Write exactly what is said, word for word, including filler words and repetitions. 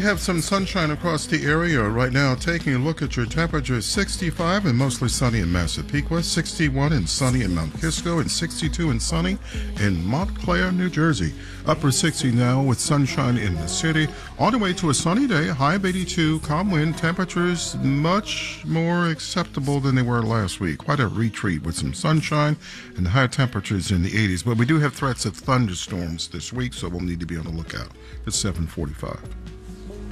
have some sunshine across the area right now. Taking a look at your temperature, sixty-five and mostly sunny in Massapequa, sixty-one and sunny in Mount Kisco, and sixty-two and sunny in Montclair, New Jersey. Upper sixty now with sunshine in the city. On the way to a sunny day, high of eighty-two, calm wind, temperatures much more acceptable than they were last week. Quite a retreat with some sunshine and high temperatures in the eighties. But we do have threats of thunderstorms this week, so we'll need to be on the lookout. It's seven forty-five.